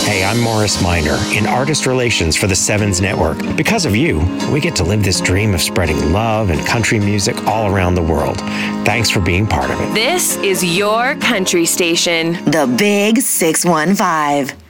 Hey, I'm Morris Minor in Artist Relations for the Sevens Network. Because of you, we get to live this dream of spreading love and country music all around the world. Thanks for being part of it. This is your country station. The Big 615.